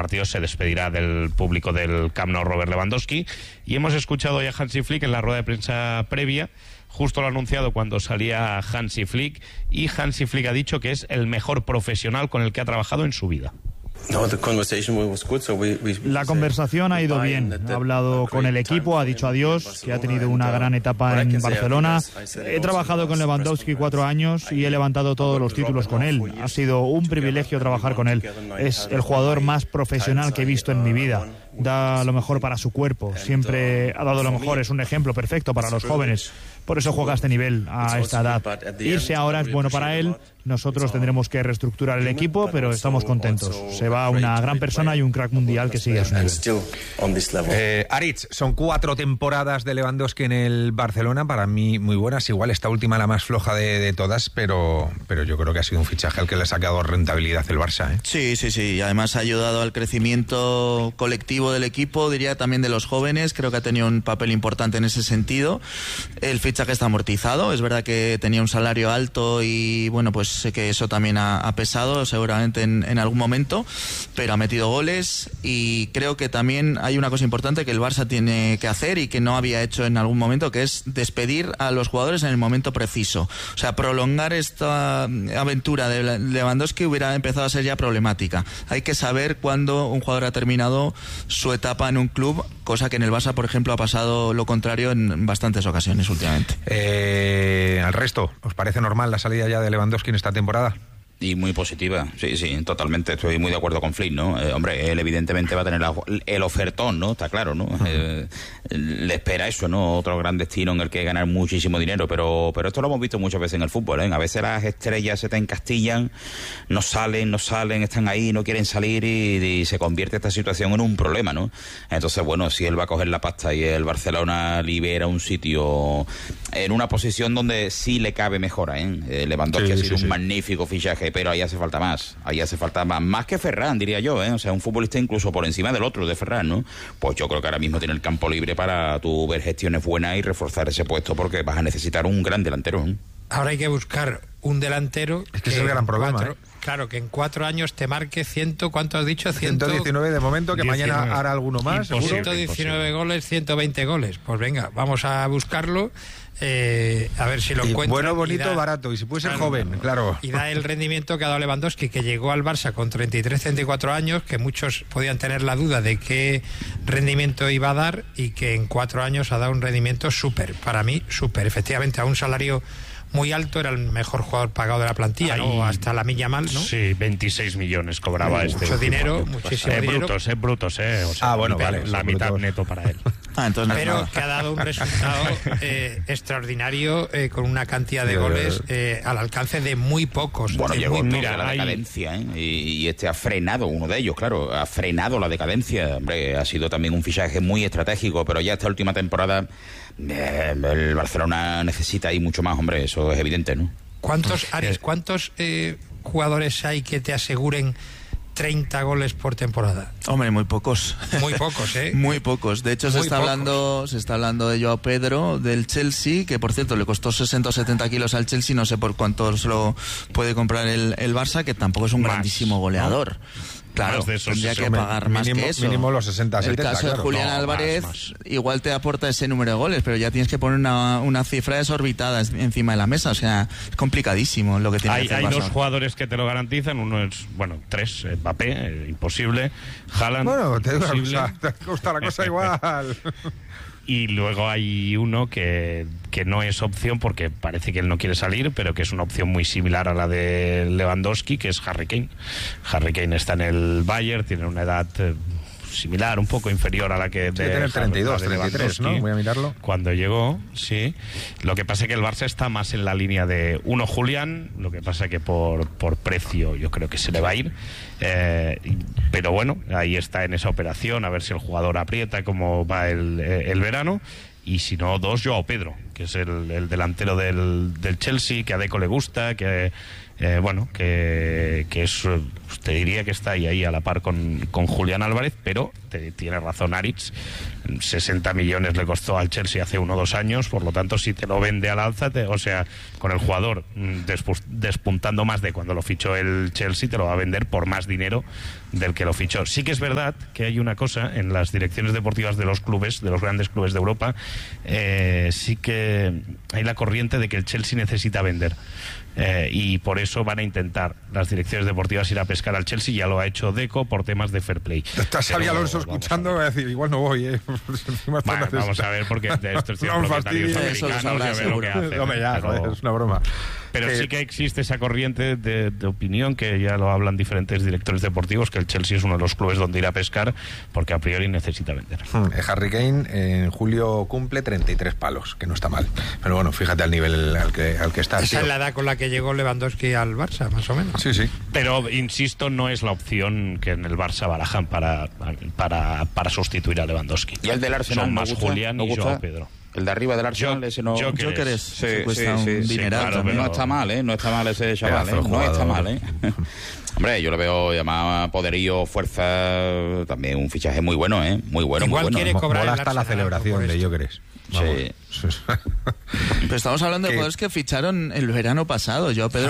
partido se despedirá del público del Camp Nou Robert Lewandowski. Y hemos escuchado ya a Hansi Flick en la rueda de prensa previa. Justo lo ha anunciado cuando salía Hansi Flick, y Hansi Flick ha dicho que es el mejor profesional con el que ha trabajado en su vida. La conversación ha ido bien. Ha hablado con el equipo, ha dicho adiós, que ha tenido una gran etapa en Barcelona. He trabajado con Lewandowski 4 años y he levantado todos los títulos con él. Ha sido un privilegio trabajar con él. Es el jugador más profesional que he visto en mi vida. Da lo mejor para su cuerpo, siempre ha dado lo mejor, es un ejemplo perfecto para los jóvenes. Por eso juega a este nivel, a esta edad. Irse ahora es bueno para él. Nosotros tendremos que reestructurar el equipo, pero estamos contentos. Se va una gran persona y un crack mundial que sigue a su nivel. Aritz, son 4 temporadas de Lewandowski en el Barcelona, para mí muy buenas. Igual esta última la más floja de todas, pero yo creo que ha sido un fichaje al que le ha sacado rentabilidad el Barça, ¿eh? Sí. Y además ha ayudado al crecimiento colectivo del equipo, diría también de los jóvenes. Creo que ha tenido un papel importante en ese sentido. El fichaje está amortizado. Es verdad que tenía un salario alto y bueno, pues sé que eso también ha pesado seguramente en algún momento, pero ha metido goles y creo que también hay una cosa importante que el Barça tiene que hacer y que no había hecho en algún momento, que es despedir a los jugadores en el momento preciso. O sea, prolongar esta aventura de Lewandowski hubiera empezado a ser ya problemática. Hay que saber cuándo un jugador ha terminado su etapa en un club, cosa que en el Barça, por ejemplo, ha pasado lo contrario en bastantes ocasiones últimamente. Al resto, ¿os parece normal la salida ya de Lewandowski en esta temporada? Y muy positiva, sí, totalmente. Estoy muy de acuerdo con Flick, ¿no? Hombre, él evidentemente va a tener el ofertón, ¿no? Está claro, ¿no? Le espera eso, ¿no? Otro gran destino en el que ganar muchísimo dinero, pero esto lo hemos visto muchas veces en el fútbol, ¿eh? A veces las estrellas se te encastillan, no salen, están ahí, no quieren salir y se convierte esta situación en un problema, ¿no? Entonces, bueno, si él va a coger la pasta y el Barcelona libera un sitio en una posición donde sí le cabe mejora, ¿eh? Lewandowski ha sido un magnífico fichaje, pero ahí hace falta más, más que Ferran, diría yo, ¿eh? O sea, un futbolista incluso por encima del otro, de Ferran, ¿no? Pues yo creo que ahora mismo tiene el campo libre para tú ver gestiones buenas y reforzar ese puesto, porque vas a necesitar un gran delantero, ¿eh? Ahora hay que buscar un delantero. Es que es el gran problema, ¿eh? Claro, que en 4 años te marque ¿cuánto has dicho? 119 de momento, que 19. Mañana hará alguno más. 119 goles, 120 goles. Pues venga, vamos a buscarlo. A ver si lo encuentra. Bueno, bonito, barato, y si puede ser joven, claro. Y da el rendimiento que ha dado Lewandowski, que llegó al Barça con 33, 34 años, que muchos podían tener la duda de qué rendimiento iba a dar, y que en 4 años ha dado un rendimiento súper, para mí súper, efectivamente, a un salario muy alto, era el mejor jugador pagado de la plantilla, ¿no? Hasta Lamine Yamal, ¿no? Sí, 26 millones cobraba mucho dinero, muchísimo dinero. Brutos, o sea, bueno, vale, la mitad neto para él. Entonces pero que ha dado un resultado extraordinario, con una cantidad de goles al alcance de muy pocos. Bueno, llegó a la decadencia, ¿eh? Y este ha frenado, uno de ellos, claro, ha frenado la decadencia. Hombre, ha sido también un fichaje muy estratégico, pero ya esta última temporada el Barcelona necesita ahí mucho más, hombre, eso es evidente, ¿no? ¿Cuántos jugadores hay que te aseguren 30 goles por temporada? Hombre, muy pocos. Muy pocos, ¿eh? Muy pocos. De hecho, se está hablando de Joao Pedro, del Chelsea, que por cierto le costó 60 o 70 kilos al Chelsea, no sé por cuánto se lo puede comprar el Barça, que tampoco es un grandísimo goleador, ¿no? Claro, tendría que pagar más que eso. Mínimo los 60, 70. El caso de Julián Álvarez igual te aporta ese número de goles, pero ya tienes que poner una cifra desorbitada encima de la mesa. O sea, es complicadísimo lo que tiene que hacer. Hay 2 jugadores que te lo garantizan. Uno es, 3, Mbappé, imposible. Haaland, bueno, te gusta la cosa igual. Y luego hay uno que no es opción porque parece que él no quiere salir, pero que es una opción muy similar a la de Lewandowski, que es Harry Kane. Harry Kane está en el Bayern, tiene una edad similar, un poco inferior a la que tiene 32, 33, ¿no? Voy a mirarlo. Cuando llegó, sí. Lo que pasa es que el Barça está más en la línea de Julián, lo que pasa es que por precio yo creo que se le va a ir. Pero bueno, ahí está en esa operación, a ver si el jugador aprieta cómo va el verano. Y si no, 2, Joao Pedro, que es el delantero del Chelsea, que a Deco le gusta, que bueno, que es, te diría que está ahí a la par con Julián Álvarez, pero tiene razón Aritz, 60 millones le costó al Chelsea hace 1 o 2 años, por lo tanto si te lo vende al alza, o sea, con el jugador despuntando más de cuando lo fichó el Chelsea, te lo va a vender por más dinero del que lo fichó. Sí que es verdad que hay una cosa en las direcciones deportivas de los clubes, de los grandes clubes de Europa, sí que hay la corriente de que el Chelsea necesita vender. Y por eso van a intentar las direcciones deportivas ir a pescar al Chelsea. Ya lo ha hecho Deco por temas de fair play. Está Xabi Alonso escuchando, voy a decir, igual no voy, Bueno, vamos a ver, porque estos tienen propietarios americanos, ya ver lo que hacen. Joder, es una broma. Pero sí que existe esa corriente de opinión, que ya lo hablan diferentes directores deportivos, que el Chelsea es uno de los clubes donde ir a pescar, porque a priori necesita vender. Harry Kane en julio cumple 33 palos, que no está mal. Pero bueno, fíjate al nivel al que está. Esa es la edad con la que llegó Lewandowski al Barça, más o menos. Sí, sí. Pero, insisto, no es la opción que en el Barça barajan para sustituir a Lewandowski. ¿Y el del Arsenal? Son más Julián y Joao Pedro. El de arriba del Arsenal, ese no... Jokeres. Sí, cuesta un dineral, claro, también. no está mal, ¿eh? No está mal ese chaval, no está mal, ¿eh? Hombre, yo le veo llamar poderío, fuerza, también un fichaje muy bueno, ¿eh? Muy bueno, igual muy bueno. Quiere cobrar mola hasta la celebración de Jokeres. Sí. Pero estamos hablando de jugadores que ficharon el verano pasado. Yo Pedro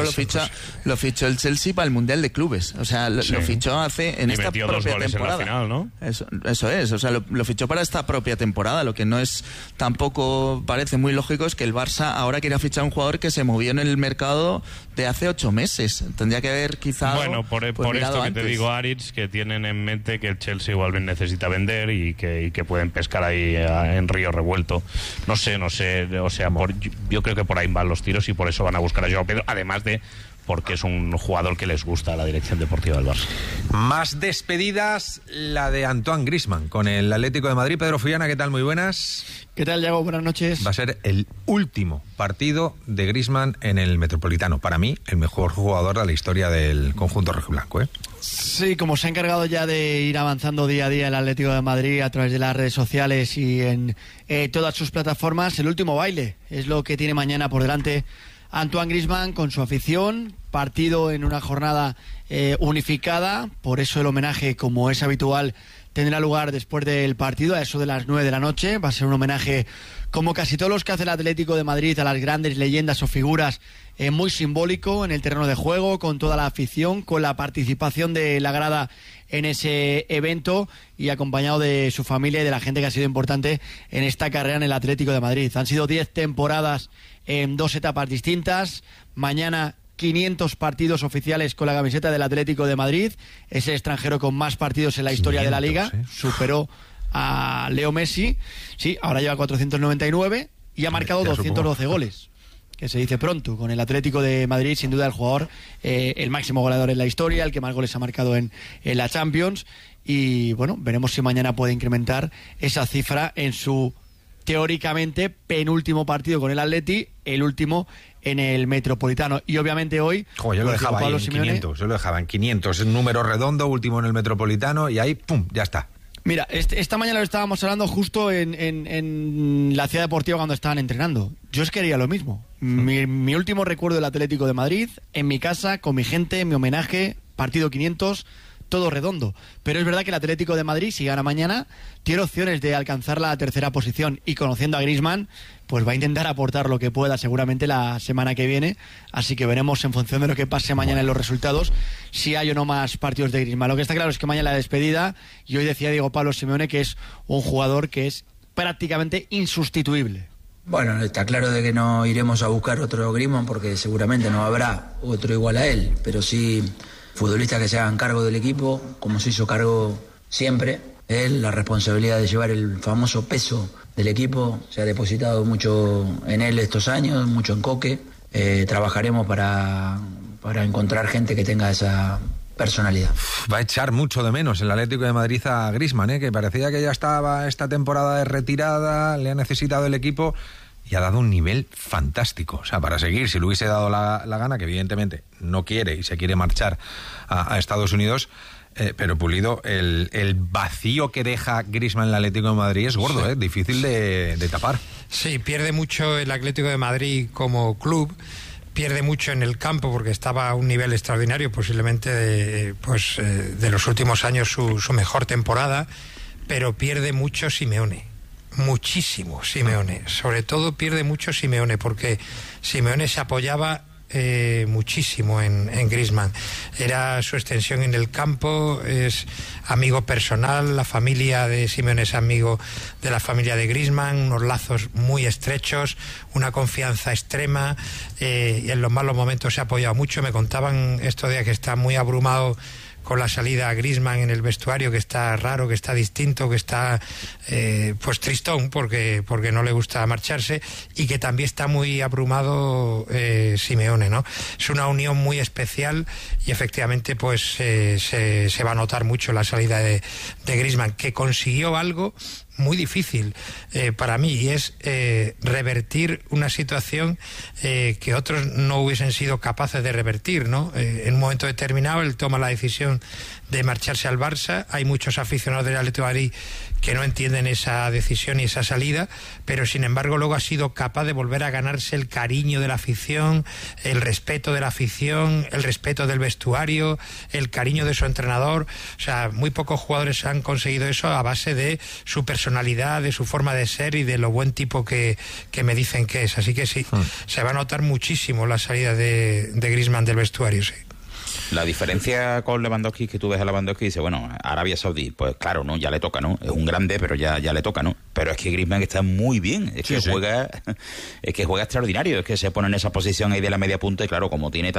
lo fichó el Chelsea para el Mundial de Clubes. O sea, lo fichó en esta propia 2 goles temporada. En la final, ¿no? Eso es. O sea, lo fichó para esta propia temporada. Lo que no es tampoco parece muy lógico es que el Barça ahora quiera fichar a un jugador que se movió en el mercado de hace 8 meses. Tendría que haber quizá... Bueno, por esto que te digo, Aritz, que tienen en mente que el Chelsea igual necesita vender y que pueden pescar ahí en río revuelto. No sé, o sea, yo creo que por ahí van los tiros y por eso van a buscar a Joao Pedro, además de porque es un jugador que les gusta a la dirección deportiva del Barça. Más despedidas, la de Antoine Griezmann con el Atlético de Madrid. Pedro Fullana, ¿qué tal? Muy buenas. ¿Qué tal, Diego? Buenas noches. Va a ser el último partido de Griezmann en el Metropolitano. Para mí, el mejor jugador de la historia del conjunto rojiblanco, ¿eh? Sí, como se ha encargado ya de ir avanzando día a día el Atlético de Madrid a través de las redes sociales y en todas sus plataformas, el último baile es lo que tiene mañana por delante Antoine Griezmann con su afición. Partido en una jornada unificada, por eso el homenaje, como es habitual, tendrá lugar después del partido, a eso de las 9 de la noche. Va a ser un homenaje, como casi todos los que hace el Atlético de Madrid, a las grandes leyendas o figuras, muy simbólico en el terreno de juego, con toda la afición, con la participación de la grada en ese evento y acompañado de su familia y de la gente que ha sido importante en esta carrera en el Atlético de Madrid. Han sido 10 temporadas en 2 etapas distintas. Mañana 500 partidos oficiales con la camiseta del Atlético de Madrid. Es el extranjero con más partidos en la historia de la Liga. Superó a Leo Messi. Sí, ahora lleva 499 y ha marcado 212 goles. Que se dice pronto, con el Atlético de Madrid, sin duda el jugador, el máximo goleador en la historia, el que más goles ha marcado en la Champions. Y bueno, veremos si mañana puede incrementar esa cifra en su teóricamente penúltimo partido con el Atleti, el último en el Metropolitano. Y obviamente hoy... yo lo dejaba ahí en 500, yo lo dejaba en 500, es un número redondo, último en el Metropolitano, y ahí, ¡pum!, ya está. Mira, esta mañana lo estábamos hablando justo en la Ciudad Deportiva cuando estaban entrenando. Yo es que haría lo mismo. Mi último recuerdo del Atlético de Madrid, en mi casa, con mi gente, mi homenaje, partido 500... todo redondo, pero es verdad que el Atlético de Madrid, si gana mañana, tiene opciones de alcanzar la tercera posición, y conociendo a Griezmann, pues va a intentar aportar lo que pueda seguramente la semana que viene, así que veremos en función de lo que pase mañana en los resultados si hay o no más partidos de Griezmann. Lo que está claro es que mañana la despedida, y hoy decía Diego Pablo Simeone que es un jugador que es prácticamente insustituible. Bueno, está claro de que no iremos a buscar otro Griezmann porque seguramente no habrá otro igual a él, pero sí futbolistas que se hagan cargo del equipo, como se hizo cargo siempre. Él, la responsabilidad de llevar el famoso peso del equipo, se ha depositado mucho en él estos años, mucho en Coque. Trabajaremos para encontrar gente que tenga esa personalidad. Va a echar mucho de menos el Atlético de Madrid a Griezmann, que parecía que ya estaba esta temporada de retirada, le ha necesitado el equipo y ha dado un nivel fantástico. O sea, para seguir, si le hubiese dado la gana, que evidentemente no quiere y se quiere marchar a Estados Unidos, pero Pulido, el vacío que deja Griezmann en el Atlético de Madrid es gordo, sí. Difícil de tapar. Sí, pierde mucho el Atlético de Madrid como club, pierde mucho en el campo porque estaba a un nivel extraordinario, posiblemente de los últimos años su mejor temporada, pero pierde mucho Simeone. Muchísimo Simeone, sobre todo pierde mucho Simeone, porque Simeone se apoyaba muchísimo en Griezmann. Era su extensión en el campo, es amigo personal, la familia de Simeone es amigo de la familia de Griezmann, unos lazos muy estrechos, una confianza extrema, y en los malos momentos se ha apoyado mucho. Me contaban estos días que está muy abrumado con la salida a Griezmann en el vestuario, que está raro, que está distinto, que está pues tristón porque no le gusta marcharse, y que también está muy abrumado Simeone, ¿no? Es una unión muy especial y efectivamente pues se va a notar mucho la salida de Griezmann, que consiguió algo muy difícil para mí, y es revertir una situación que otros no hubiesen sido capaces de revertir, ¿no? En un momento determinado él toma la decisión de marcharse al Barça. Hay muchos aficionados del Atlético de Madrid que no entienden esa decisión y esa salida, pero sin embargo luego ha sido capaz de volver a ganarse el cariño de la afición, el respeto de la afición, el respeto del vestuario, el cariño de su entrenador. O sea, muy pocos jugadores han conseguido eso a base de su personalidad, de su forma de ser y de lo buen tipo que me dicen que es. Así que sí, se va a notar muchísimo la salida de Griezmann del vestuario, sí. La diferencia con Lewandowski, que tú ves a Lewandowski y dices, bueno, Arabia Saudí, pues claro, ¿no? Ya le toca, ¿no? Es un grande, pero ya le toca, ¿no? Pero es que Griezmann está muy bien, es que juega extraordinario, es que se pone en esa posición ahí de la media punta y claro, como tiene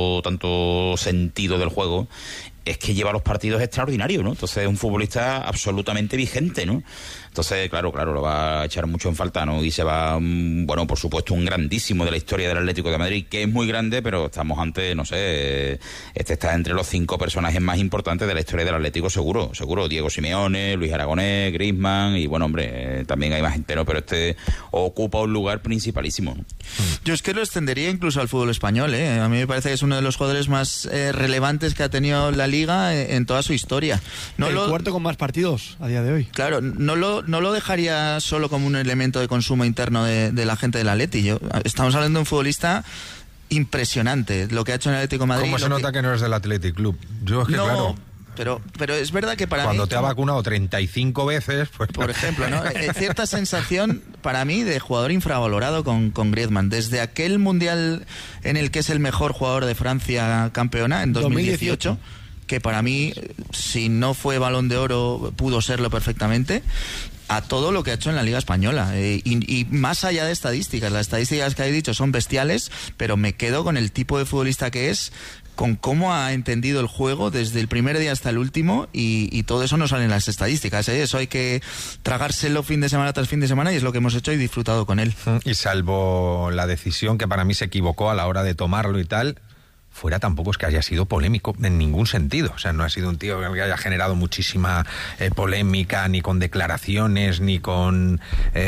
tanto sentido del juego, es que lleva los partidos extraordinarios, ¿no? Entonces es un futbolista absolutamente vigente, ¿no? Entonces, claro, lo va a echar mucho en falta, ¿no? Y se va, bueno, por supuesto, un grandísimo de la historia del Atlético de Madrid, que es muy grande, pero estamos ante, no sé, está entre los 5 personajes más importantes de la historia del Atlético, seguro. Diego Simeone, Luis Aragonés, Griezmann, y bueno, hombre, también hay más gente, ¿no? Pero ocupa un lugar principalísimo, ¿no? Yo es que lo extendería incluso al fútbol español, ¿eh? A mí me parece que es uno de los jugadores más relevantes que ha tenido la Liga en toda su historia. El cuarto con más partidos a día de hoy. Claro, no lo dejaría solo como un elemento de consumo interno de la gente del Atleti. Estamos hablando de un futbolista impresionante, lo que ha hecho en el Atlético de Madrid. ¿Cómo se nota que no eres del Athletic Club? Yo es que, no, claro... Pero es verdad que para cuando mí... te ha vacunado 35 veces... Pues... Por ejemplo, ¿no? Cierta sensación para mí de jugador infravalorado con Griezmann. Desde aquel Mundial en el que es el mejor jugador de Francia campeona, en 2018... que para mí, si no fue Balón de Oro, pudo serlo perfectamente, a todo lo que ha hecho en la Liga Española. Y más allá de estadísticas, las estadísticas que he dicho son bestiales, pero me quedo con el tipo de futbolista que es, con cómo ha entendido el juego desde el primer día hasta el último, y todo eso no sale en las estadísticas, ¿eh? Eso hay que tragárselo fin de semana tras fin de semana, y es lo que hemos hecho y disfrutado con él. Y salvo la decisión que para mí se equivocó a la hora de tomarlo y tal... fuera tampoco es que haya sido polémico en ningún sentido. O sea, no ha sido un tío que haya generado muchísima polémica, ni con declaraciones, ni con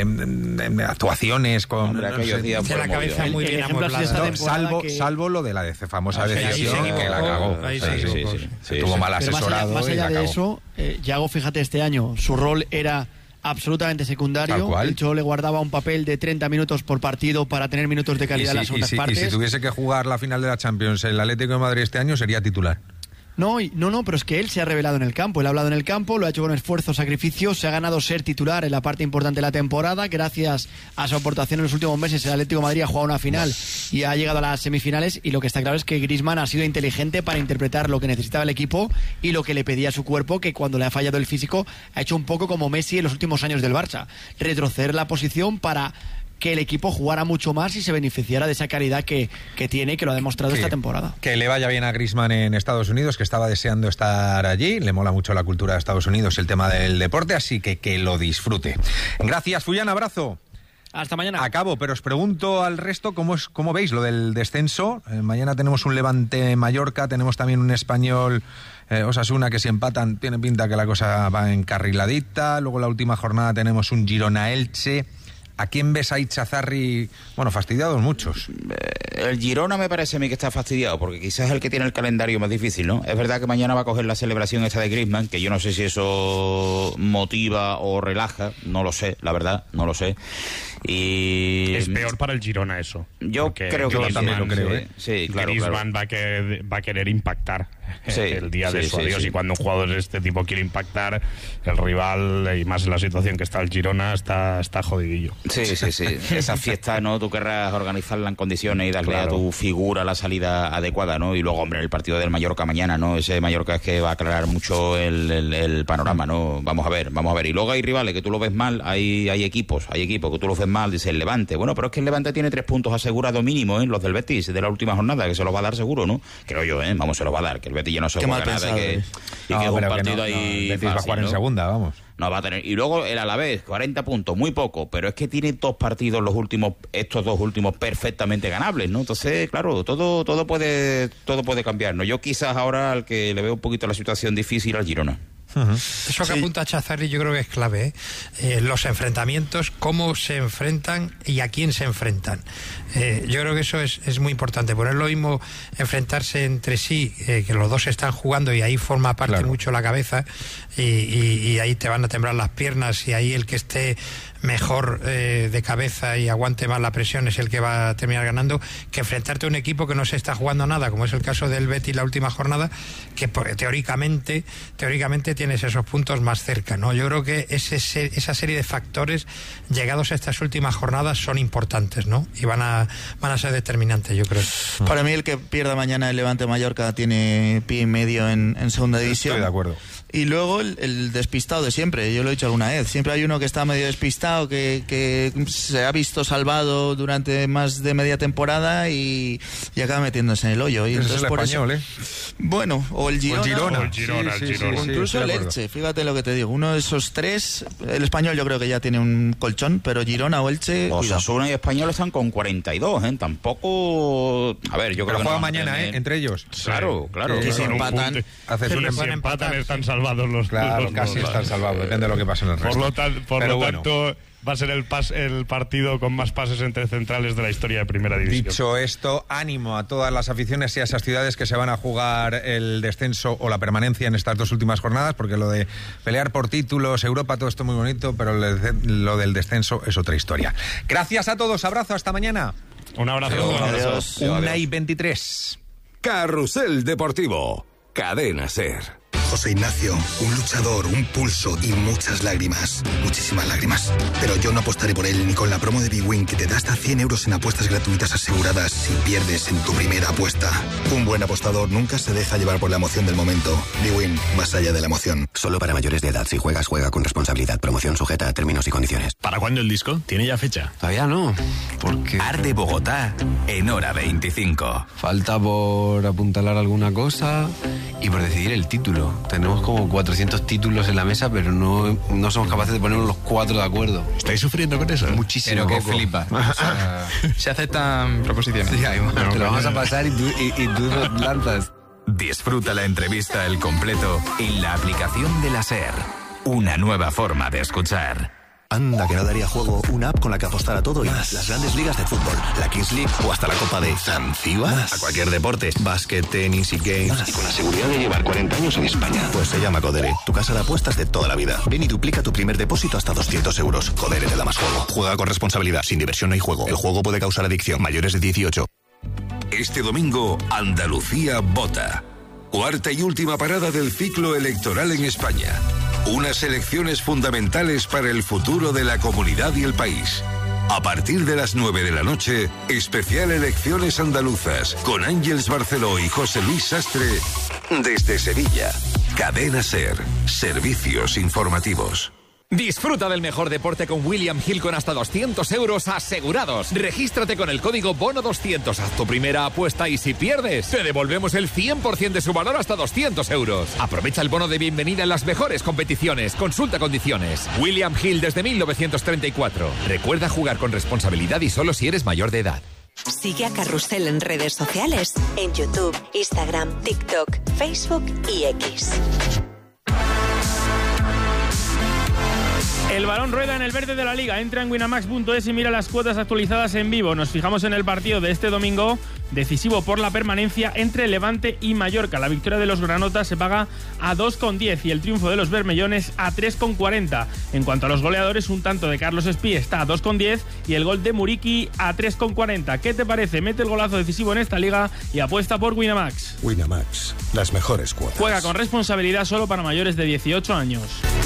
actuaciones, con... la cabeza muy bien amueblada. Salvo lo de la famosa decisión que la cagó. Estuvo mal asesorado. Más allá de eso, Yago, fíjate, este año su rol era absolutamente secundario. De hecho, le guardaba un papel de 30 minutos por partido para tener minutos de calidad en las segundas partes. Y si tuviese que jugar la final de la Champions el Atlético de Madrid este año, sería titular. No, pero es que él se ha revelado en el campo. Él ha hablado en el campo, lo ha hecho con esfuerzo, sacrificio, se ha ganado ser titular en la parte importante de la temporada. Gracias a su aportación en los últimos meses, el Atlético de Madrid ha jugado una final y ha llegado a las semifinales. Y lo que está claro es que Griezmann ha sido inteligente para interpretar lo que necesitaba el equipo y lo que le pedía su cuerpo, que cuando le ha fallado el físico ha hecho un poco como Messi en los últimos años del Barça. Retroceder la posición para que el equipo jugara mucho más y se beneficiara de esa calidad que tiene y que lo ha demostrado esta temporada. Que le vaya bien a Griezmann en Estados Unidos, que estaba deseando estar allí. Le mola mucho la cultura de Estados Unidos, el tema del deporte, así que lo disfrute. Gracias, Fuyan, abrazo. Hasta mañana. Acabo, pero os pregunto al resto cómo veis lo del descenso. Mañana tenemos un Levante Mallorca, tenemos también un Español Osasuna, que si empatan tiene pinta que la cosa va encarriladita. Luego la última jornada tenemos un Girona Elche. ¿A quién ves a Ichazarri? Bueno, fastidiados muchos. El Girona me parece a mí que está fastidiado, porque quizás es el que tiene el calendario más difícil, ¿no? Es verdad que mañana va a coger la celebración esta de Griezmann, que yo no sé si eso motiva o relaja, no lo sé, la verdad, no lo sé. Y es peor para el Girona eso. Yo creo que también lo creo, Sí, claro, Griezmann va a querer impactar el día de su adiós, y cuando un jugador de este tipo quiere impactar, el rival, y más en la situación que está el Girona, está jodidillo. Sí. Esa fiesta, ¿no? Tú querrás organizarla en condiciones y darle a tu figura la salida adecuada, ¿no? Y luego, hombre, el partido del Mallorca mañana, ¿no? Ese Mallorca es que va a aclarar mucho el panorama, ¿no? Vamos a ver. Y luego hay rivales que tú lo ves mal, hay equipos que tú lo ves mal, dice el Levante. Bueno, pero es que el Levante tiene 3 puntos asegurados mínimo, los del Betis, de la última jornada, que se los va a dar seguro, ¿no? Creo yo, se los va a dar, que el Betis ya no se juega nada, y que es un partido ahí Betis fácil, va a jugar ¿no? en segunda, vamos. No va a tener. Y luego el Alavés, 40 puntos, muy poco, pero es que tiene 2 partidos estos 2 últimos perfectamente ganables, ¿no? Entonces, claro, todo puede cambiar, ¿no? Yo quizás ahora al que le veo un poquito la situación difícil al Girona. Eso que apunta Chazarri yo creo que es clave, los enfrentamientos, cómo se enfrentan y a quién se enfrentan. Yo creo que eso es muy importante, porque no es lo mismo enfrentarse entre sí, que los dos están jugando y ahí forma parte mucho la cabeza, y ahí te van a temblar las piernas, y ahí el que esté mejor de cabeza y aguante más la presión es el que va a terminar ganando, que enfrentarte a un equipo que no se está jugando nada, como es el caso del Betis la última jornada, que teóricamente tienes esos puntos más cerca, ¿no? Yo creo que esa serie de factores llegados a estas últimas jornadas son importantes, ¿no? Y van a ser determinantes, yo creo. Para mí el que pierda mañana el Levante Mallorca tiene pie y medio en segunda división. Estoy de acuerdo. Y luego el despistado de siempre, yo lo he dicho alguna vez, siempre hay uno que está medio despistado, que se ha visto salvado durante más de media temporada y acaba metiéndose en el hoyo. Y ese entonces, es el por español, eso, bueno, o el Girona. O el Girona. Incluso el Elche, fíjate lo que te digo, uno de esos 3, el español yo creo que ya tiene un colchón, pero Girona o Elche, Osasuna y Español están con 42, tampoco. A ver, yo creo pero que juegan mañana, entre ellos. Claro. Que se empatan. Si empatan están salvados los. Claro, casi están salvados, depende de lo que pase en el resto. Por lo tanto, va a ser el partido con más pases entre centrales de la historia de Primera División. Dicho esto, ánimo a todas las aficiones y a esas ciudades que se van a jugar el descenso o la permanencia en estas 2 últimas jornadas, porque lo de pelear por títulos, Europa, todo esto es muy bonito, pero lo del descenso es otra historia. Gracias a todos, abrazo, hasta mañana. Un abrazo. Adiós. 1:23. Carrusel Deportivo, Cadena SER. José Ignacio, un luchador, un pulso y muchas lágrimas. Muchísimas lágrimas. Pero yo no apostaré por él ni con la promo de bwin, que te da hasta 100 euros en apuestas gratuitas aseguradas si pierdes en tu primera apuesta. Un buen apostador nunca se deja llevar por la emoción del momento. bwin, más allá de la emoción. Solo para mayores de edad. Si juegas, juega con responsabilidad. Promoción sujeta a términos y condiciones. ¿Para cuándo el disco? ¿Tiene ya fecha? Todavía no, porque... Arde Bogotá en hora 25. Falta por apuntalar alguna cosa y por decidir el título. Tenemos como 400 títulos en la mesa, pero no somos capaces de ponernos los 4 de acuerdo. ¿Estáis sufriendo con eso? Muchísimo. Pero que flipa. O sea, se aceptan proposiciones. Sí, te lo vamos a pasar y tú lanzas. Disfruta la entrevista al completo en la aplicación de la SER. Una nueva forma de escuchar. Anda, que no daría juego una app con la que apostar a todo y más. Las grandes ligas de fútbol, la Kings League o hasta la Copa de Zanzíbar. A cualquier deporte, básquet, tenis y games. Y con la seguridad de llevar 40 años en España. Pues se llama Codere, tu casa de apuestas de toda la vida. Ven y duplica tu primer depósito hasta 200 euros. Codere te da más juego. Juega con responsabilidad, sin diversión no hay juego. El juego puede causar adicción. Mayores de 18. Este domingo, Andalucía vota. 4ª y última parada del ciclo electoral en España. Unas elecciones fundamentales para el futuro de la comunidad y el país. A partir de las 9 de la noche, especial Elecciones Andaluzas, con Ángeles Barceló y José Luis Sastre, desde Sevilla. Cadena SER, servicios informativos. Disfruta del mejor deporte con William Hill con hasta 200 euros asegurados. Regístrate con el código BONO200. Haz tu primera apuesta y si pierdes, te devolvemos el 100% de su valor hasta 200 euros. Aprovecha el bono de bienvenida en las mejores competiciones. Consulta condiciones. William Hill desde 1934. Recuerda jugar con responsabilidad y solo si eres mayor de edad. Sigue a Carrusel en redes sociales, en YouTube, Instagram, TikTok, Facebook y X. El balón rueda en el verde de la Liga. Entra en winamax.es y mira las cuotas actualizadas en vivo. Nos fijamos en el partido de este domingo, decisivo por la permanencia entre Levante y Mallorca. La victoria de los granotas se paga a 2,10 y el triunfo de los bermellones a 3,40. En cuanto a los goleadores, un tanto de Carlos Espí está a 2,10 y el gol de Muriqui a 3,40. ¿Qué te parece? Mete el golazo decisivo en esta liga y apuesta por Winamax. Winamax, las mejores cuotas. Juega con responsabilidad, solo para mayores de 18 años.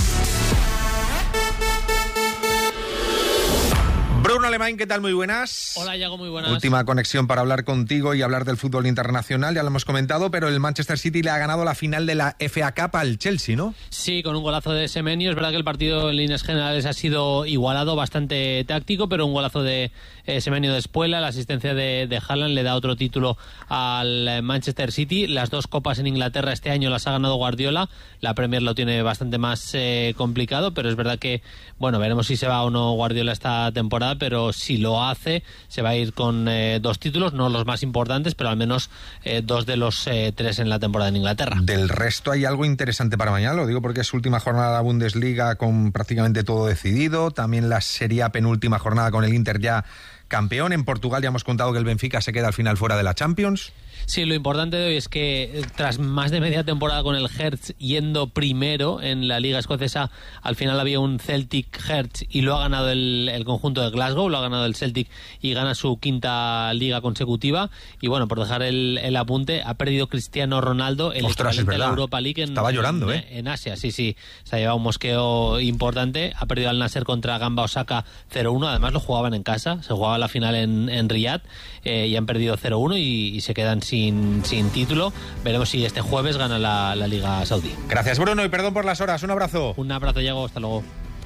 Bruno Alemán, ¿qué tal? Muy buenas. Hola, Iago, muy buenas. Última conexión para hablar contigo y hablar del fútbol internacional, ya lo hemos comentado, pero el Manchester City le ha ganado la final de la FA Cup al Chelsea, ¿no? Sí, con un golazo de Semenyo. Es verdad que el partido en líneas generales ha sido igualado, bastante táctico, pero un golazo de Semenyo de Espuela, la asistencia de Haaland le da otro título al Manchester City. Las dos copas en Inglaterra este año las ha ganado Guardiola, la Premier lo tiene bastante más complicado, pero es verdad que, bueno, veremos si se va o no Guardiola esta temporada, pero si lo hace, se va a ir con 2 títulos, no los más importantes, pero al menos 2 de los 3 en la temporada en Inglaterra. Del resto hay algo interesante para mañana, lo digo porque es última jornada de la Bundesliga con prácticamente todo decidido, también la Serie A penúltima jornada con el Inter ya campeón. En Portugal ya hemos contado que el Benfica se queda al final fuera de la Champions. Sí, lo importante de hoy es que tras más de media temporada con el Hertz yendo primero en la Liga Escocesa, al final había un Celtic Hertz y lo ha ganado el conjunto de Glasgow, lo ha ganado el Celtic y gana su 5ª liga consecutiva. Y bueno, por dejar el apunte, ha perdido Cristiano Ronaldo el equivalente de la Europa League estaba llorando, en Asia. Sí, se ha llevado un mosqueo importante, ha perdido al Nasser contra Gamba Osaka 0-1, además lo jugaban en casa, se jugaba la final en Riyadh y han perdido 0-1 y se quedan sin título. Veremos si este jueves gana la Liga Saudí. Gracias, Bruno, y perdón por las horas. Un abrazo. Un abrazo, Iago. Hasta luego.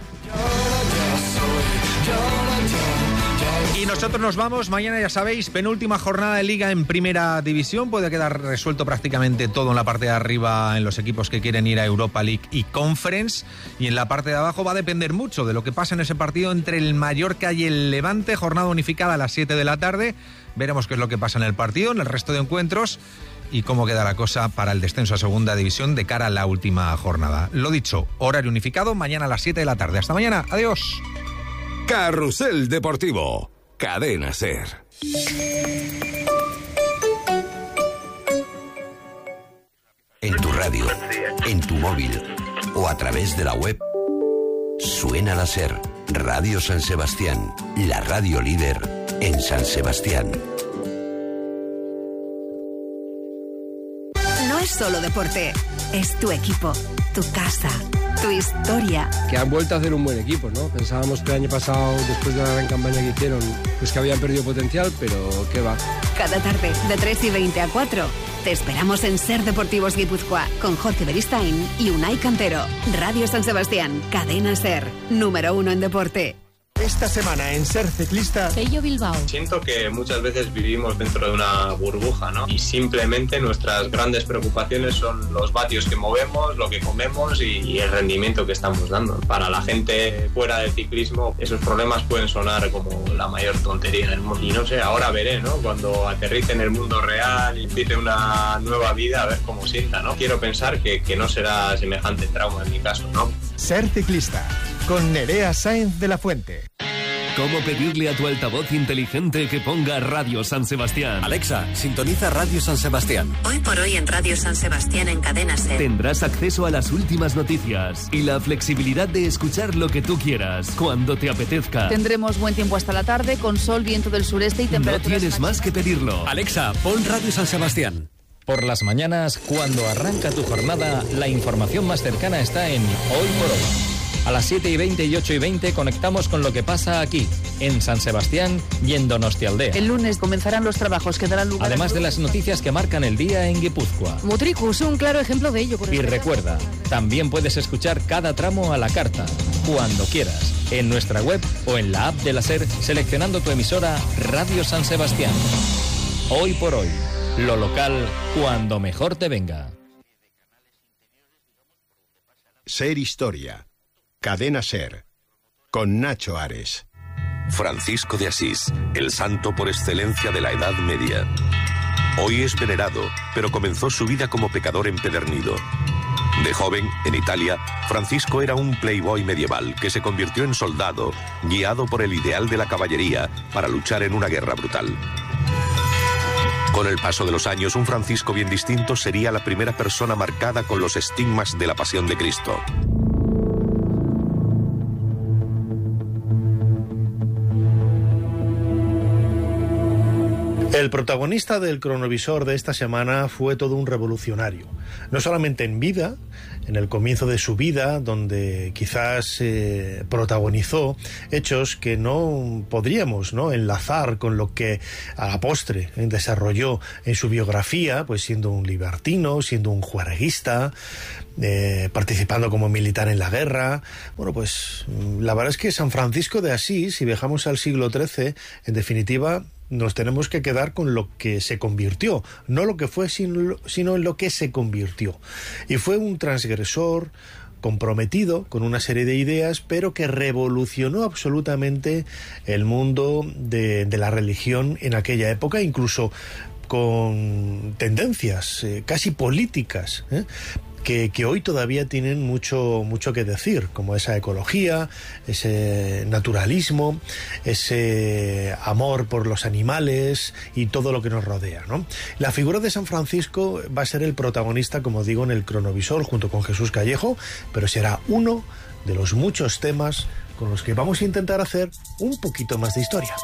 Y nosotros nos vamos. Mañana, ya sabéis, penúltima jornada de Liga en Primera División. Puede quedar resuelto prácticamente todo en la parte de arriba en los equipos que quieren ir a Europa League y Conference. Y en la parte de abajo va a depender mucho de lo que pasa en ese partido entre el Mallorca y el Levante. Jornada unificada a las 7 de la tarde. Veremos qué es lo que pasa en el partido, en el resto de encuentros y cómo queda la cosa para el descenso a Segunda División de cara a la última jornada. Lo dicho, horario unificado, mañana a las 7 de la tarde. Hasta mañana. Adiós. Carrusel Deportivo. Cadena SER. En tu radio, en tu móvil o a través de la web, suena la SER. Radio San Sebastián, la radio líder en San Sebastián. No es solo deporte, es tu equipo, tu casa, tu historia. Que han vuelto a hacer un buen equipo, ¿no? Pensábamos que el año pasado, después de la gran campaña que hicieron, pues que habían perdido potencial, pero qué va. Cada tarde, de 3:20 a 4, te esperamos en SER Deportivos Guipúzcoa, con Jorge Beristain y Unai Cantero. Radio San Sebastián, cadena SER, número 1 en deporte. Esta semana en SER Ciclista, Pello Bilbao. Siento que muchas veces vivimos dentro de una burbuja, ¿no? Y simplemente nuestras grandes preocupaciones son los vatios que movemos, lo que comemos y el rendimiento que estamos dando. Para la gente fuera del ciclismo, esos problemas pueden sonar como la mayor tontería del mundo. Y no sé, ahora veré, ¿no? Cuando aterrice en el mundo real y empiece una nueva vida, a ver cómo sienta, ¿no? Quiero pensar que no será semejante trauma en mi caso, ¿no? SER Ciclista, con Nerea Sáenz de la Fuente. ¿Cómo pedirle a tu altavoz inteligente que ponga Radio San Sebastián? Alexa, sintoniza Radio San Sebastián. Hoy por hoy en Radio San Sebastián en cadena SER. Tendrás acceso a las últimas noticias y la flexibilidad de escuchar lo que tú quieras, cuando te apetezca. Tendremos buen tiempo hasta la tarde, con sol, viento del sureste y temperaturas. No tienes más que pedirlo. Alexa, pon Radio San Sebastián. Por las mañanas, cuando arranca tu jornada, la información más cercana está en Hoy por Hoy. A las 7:20 y 8:20 conectamos con lo que pasa aquí, en San Sebastián y en Donostialdea. El lunes comenzarán los trabajos que darán lugar... Además de las noticias que marcan el día en Guipúzcoa. Mutricus, un claro ejemplo de ello. Y recuerda, también puedes escuchar cada tramo a la carta, cuando quieras, en nuestra web o en la app de la SER, seleccionando tu emisora Radio San Sebastián. Hoy por hoy, lo local cuando mejor te venga. SER Historia. Cadena SER, con Nacho Ares. Francisco de Asís, el santo por excelencia de la Edad Media. Hoy es venerado, pero comenzó su vida como pecador empedernido. De joven, en Italia, Francisco era un playboy medieval que se convirtió en soldado, guiado por el ideal de la caballería para luchar en una guerra brutal. Con el paso de los años, un Francisco bien distinto sería la primera persona marcada con los estigmas de la pasión de Cristo. El protagonista del cronovisor de esta semana fue todo un revolucionario, no solamente en vida, en el comienzo de su vida, donde quizás protagonizó hechos que no podríamos, ¿no?, enlazar con lo que a la postre desarrolló en su biografía, pues siendo un libertino, siendo un juerguista, participando como militar en la guerra. Bueno, pues la verdad es que San Francisco de Asís, si viajamos al siglo XIII, en definitiva, nos tenemos que quedar con lo que se convirtió, no lo que fue, sino en lo que se convirtió. Y fue un transgresor comprometido con una serie de ideas, pero que revolucionó absolutamente el mundo de la religión en aquella época, incluso con tendencias casi políticas, que hoy todavía tienen mucho que decir, como esa ecología, ese naturalismo, ese amor por los animales y todo lo que nos rodea, ¿no? La figura de San Francisco va a ser el protagonista, como digo, en el cronovisor, junto con Jesús Callejo, pero será uno de los muchos temas con los que vamos a intentar hacer un poquito más de historia.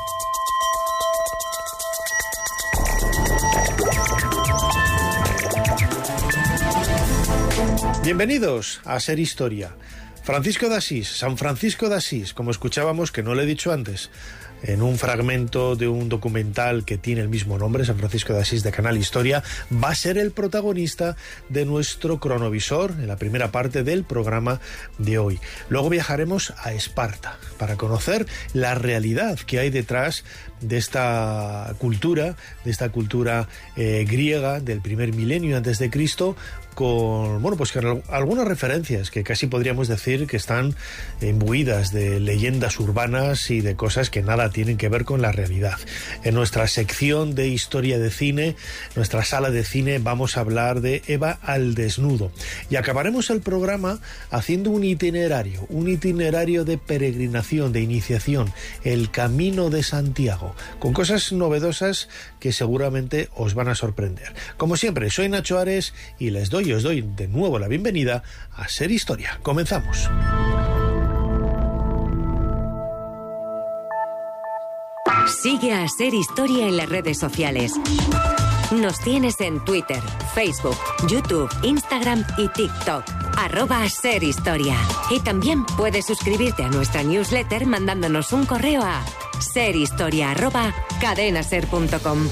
Bienvenidos a Ser Historia. Francisco de Asís, San Francisco de Asís, como escuchábamos, que no lo he dicho antes, en un fragmento de un documental que tiene el mismo nombre, San Francisco de Asís, de Canal Historia, va a ser el protagonista de nuestro cronovisor en la primera parte del programa de hoy. Luego viajaremos a Esparta para conocer la realidad que hay detrás de esta cultura griega del primer milenio antes de Cristo, con algunas referencias que casi podríamos decir que están imbuidas de leyendas urbanas y de cosas que nada tienen que ver con la realidad. En nuestra sección de historia de cine, nuestra sala de cine, vamos a hablar de Eva al desnudo, y acabaremos el programa haciendo un itinerario de peregrinación, de iniciación, el Camino de Santiago, con cosas novedosas que seguramente os van a sorprender. Como siempre, soy Nacho Ares y os doy de nuevo la bienvenida a Ser Historia. Comenzamos. Sigue a Ser Historia en las redes sociales. Nos tienes en Twitter, Facebook, YouTube, Instagram y TikTok. @SerHistoria. Y también puedes suscribirte a nuestra newsletter mandándonos un correo a serhistoria@cadenaser.com.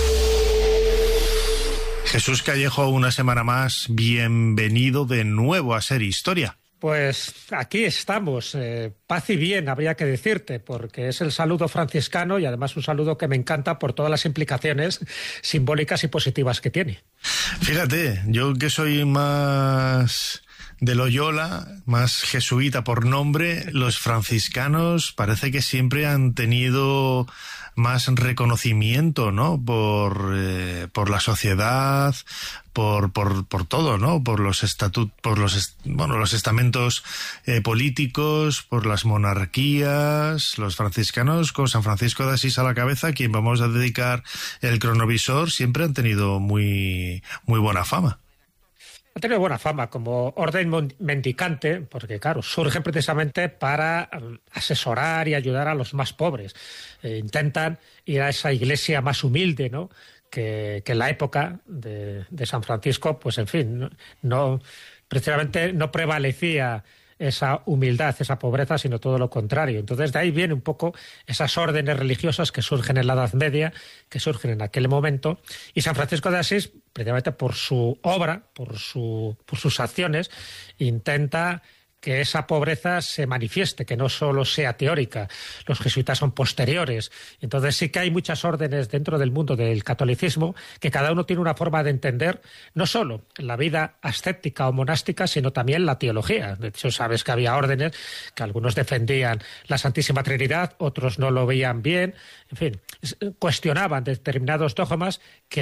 Jesús Callejo, una semana más, bienvenido de nuevo a Ser Historia. Pues aquí estamos, paz y bien, habría que decirte, porque es el saludo franciscano y además un saludo que me encanta por todas las implicaciones simbólicas y positivas que tiene. Fíjate, yo que soy más de Loyola, más jesuita por nombre, los franciscanos parece que siempre han tenido más reconocimiento, ¿no?, por la sociedad, por todo, ¿no?, por los los estamentos políticos, por las monarquías. Los franciscanos, con San Francisco de Asís a la cabeza, a quien vamos a dedicar el cronovisor, siempre han tenido muy buena fama. Ha tenido buena fama como orden mendicante, porque claro, surgen precisamente para asesorar y ayudar a los más pobres. Intentan ir a esa iglesia más humilde, ¿no?, que en la época de San Francisco, pues en fin, precisamente no prevalecía esa humildad, esa pobreza, sino todo lo contrario. Entonces de ahí viene un poco esas órdenes religiosas que surgen en la Edad Media, que surgen en aquel momento, y San Francisco de Asís, precisamente por su obra, por sus acciones, intenta que esa pobreza se manifieste, que no solo sea teórica. Los jesuitas son posteriores. Entonces sí que hay muchas órdenes dentro del mundo del catolicismo que cada uno tiene una forma de entender no solo la vida ascética o monástica, sino también la teología. De hecho, sabes que había órdenes que algunos defendían la Santísima Trinidad, otros no lo veían bien. En fin, cuestionaban determinados dogmas que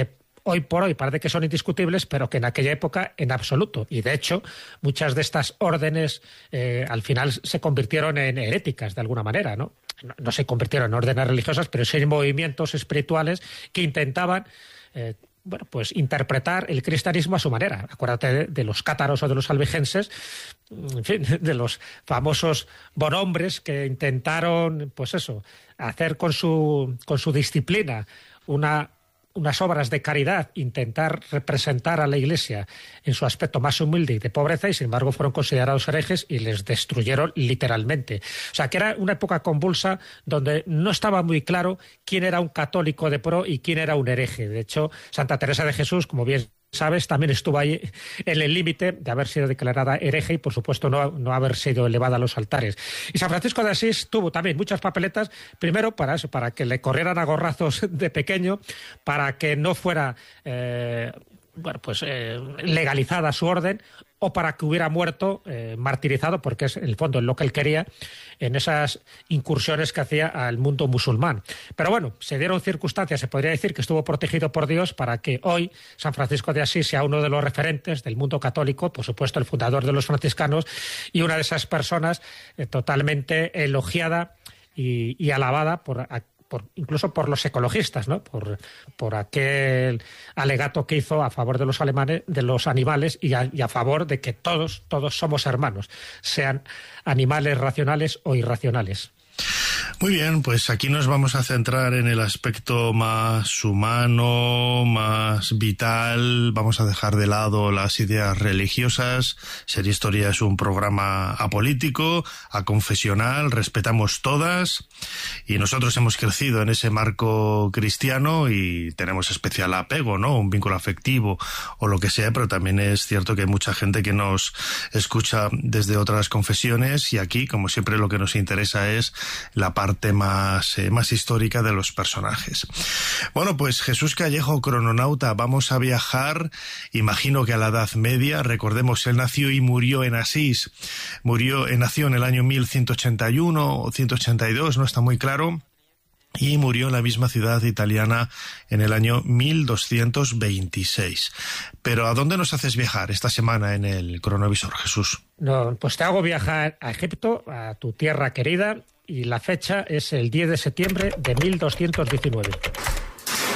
hoy por hoy parece que son indiscutibles, pero que en aquella época en absoluto. Y de hecho, muchas de estas órdenes al final se convirtieron en heréticas de alguna manera, ¿no? No se convirtieron en órdenes religiosas, pero sí en movimientos espirituales que intentaban pues interpretar el cristianismo a su manera. Acuérdate de los cátaros o de los albigenses, en fin, de los famosos bonhombres que intentaron, pues eso, hacer con su disciplina unas obras de caridad, intentar representar a la Iglesia en su aspecto más humilde y de pobreza, y sin embargo fueron considerados herejes y les destruyeron literalmente. O sea, que era una época convulsa donde no estaba muy claro quién era un católico de pro y quién era un hereje. De hecho, Santa Teresa de Jesús, como bien sabes, también estuvo ahí en el límite de haber sido declarada hereje y, por supuesto, no haber sido elevada a los altares. Y San Francisco de Asís tuvo también muchas papeletas, primero para eso, para que le corrieran a gorrazos de pequeño, para que no fuera legalizada su orden, o para que hubiera muerto martirizado, porque es en el fondo lo que él quería, en esas incursiones que hacía al mundo musulmán. Pero bueno, se dieron circunstancias, se podría decir que estuvo protegido por Dios para que hoy San Francisco de Asís sea uno de los referentes del mundo católico, por supuesto el fundador de los franciscanos, y una de esas personas totalmente elogiada y alabada incluso por los ecologistas, ¿no? Por aquel alegato que hizo a favor de los animales y a favor de que todos somos hermanos, sean animales racionales o irracionales. Muy bien, pues aquí nos vamos a centrar en el aspecto más humano, más vital. Vamos a dejar de lado las ideas religiosas. Ser Historia es un programa apolítico, aconfesional, respetamos todas, y nosotros hemos crecido en ese marco cristiano y tenemos especial apego, ¿no? Un vínculo afectivo o lo que sea, pero también es cierto que hay mucha gente que nos escucha desde otras confesiones, y aquí, como siempre, lo que nos interesa es la parte más histórica de los personajes. Bueno, pues Jesús Callejo, crononauta, vamos a viajar, imagino que a la Edad Media. Recordemos, él nació y murió en Asís. Nació en el año 1181 o 182, no está muy claro, y murió en la misma ciudad italiana en el año 1226. Pero ¿a dónde nos haces viajar esta semana en el cronovisor, Jesús? No, pues te hago viajar a Egipto, a tu tierra querida, y la fecha es el 10 de septiembre de 1219.